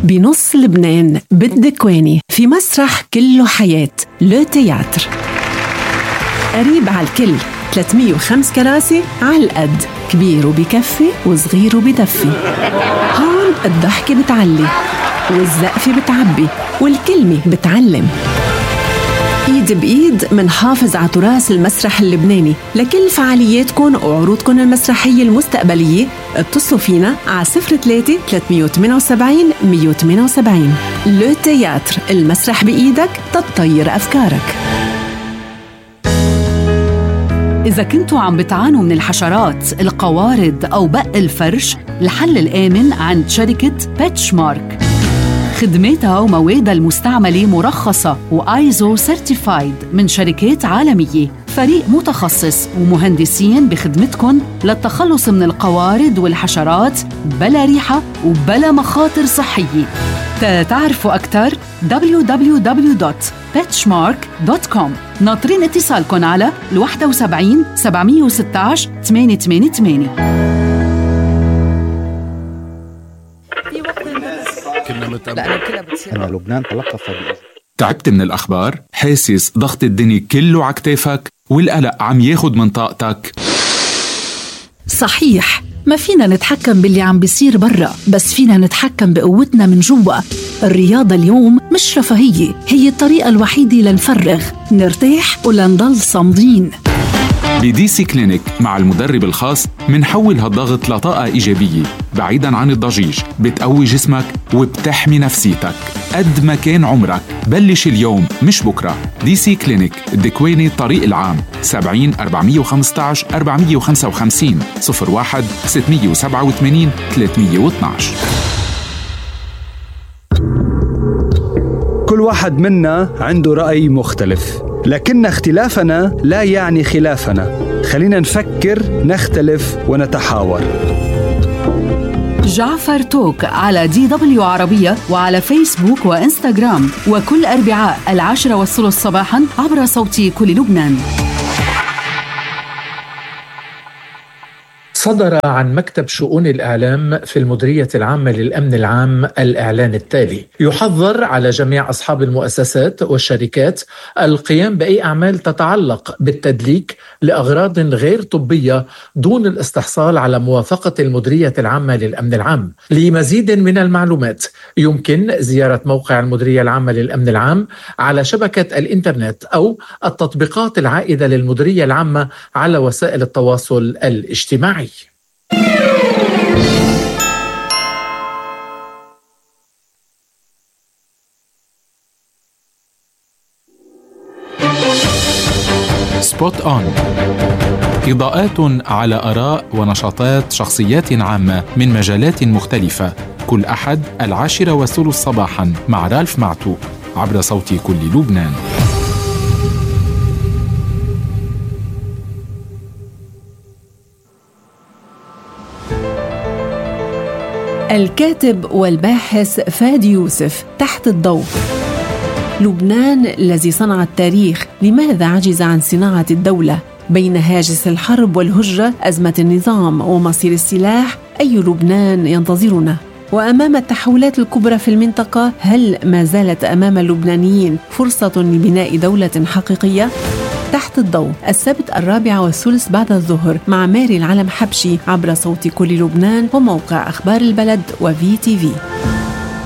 بنص لبنان بالدكواني في مسرح كله حياة لو تياتر، قريب على الكل، 305 كراسي على القد، كبير وبكفي وصغير وبدفي. هون الضحكة بتعلي والزقفة بتعبي والكلمة بتعلم. ايد بايد منحافظ على تراث المسرح اللبناني. لكل فعالياتكم وعروضكم المسرحية المستقبلية اتصلوا فينا على 03 378 178. لو تياتر، المسرح بإيدك تطير أفكارك. إذا كنتوا عم بتعانوا من الحشرات، القوارض أو بق الفرش، الحل الآمن عند شركة بيتشمارك. خدماتها وموادها المستعملة مرخصة وآيزو سيرتيفايد من شركات عالمية. فريق متخصص ومهندسين بخدمتكم للتخلص من القوارض والحشرات بلا ريحة وبلا مخاطر صحية. تعرفوا أكثر www.petchmark.com. ناطرين اتصالكم على 71 716 888. أنا لبنان تلقف تعبت من الأخبار؟ حاسس ضغط الدنيا كله عكتافك والقلق عم ياخد من طاقتك؟ صحيح، ما فينا نتحكم باللي عم بيصير برا، بس فينا نتحكم بقوتنا من جوا. الرياضة اليوم مش رفاهية، هي الطريقة الوحيدة لنفرغ، نرتاح ولنضل صامدين. بدي سي كلينيك مع المدرب الخاص منحول هالضغط لطاقة إيجابية بعيداً عن الضجيج، بتقوي جسمك وبتحمي نفسيتك. قد ما كان عمرك بلش اليوم مش بكرة. دي سي كلينيك، الدكواني، طريق العام، 70 415 455 01 687 312. كل واحد منا عنده رأي مختلف، لكن اختلافنا لا يعني خلافنا. خلينا نفكر، نختلف ونتحاور. جعفر توك على DW عربية وعلى فيسبوك وإنستغرام، وكل أربعاء 10:30 صباحاً عبر صوتي كل لبنان. صدر عن مكتب شؤون الإعلام في المديرية العامة للأمن العام الإعلان التالي: يحظر على جميع أصحاب المؤسسات والشركات القيام بأي أعمال تتعلق بالتدليك لأغراض غير طبية دون الاستحصال على موافقة المديرية العامة للأمن العام. لمزيد من المعلومات يمكن زيارة موقع المديرية العامة للأمن العام على شبكة الإنترنت أو التطبيقات العائدة للمديرية العامة على وسائل التواصل الاجتماعي. سبوت أون، إضاءات على آراء ونشاطات شخصيات عامة من مجالات مختلفة، كل أحد 10:30 صباحاً مع رالف معتوق عبر صوت كل لبنان. الكاتب والباحث فادي يوسف، تحت الضوء. لبنان الذي صنع التاريخ، لماذا عجز عن صناعة الدولة؟ بين هاجس الحرب والهجرة، أزمة النظام ومصير السلاح، أي لبنان ينتظرنا؟ وأمام التحولات الكبرى في المنطقة، هل ما زالت أمام اللبنانيين فرصة لبناء دولة حقيقية؟ تحت الضوء، السبت 4:30 بعد الظهر مع ماري العلم حبشي عبر صوت كل لبنان وموقع أخبار البلد وفي تي في.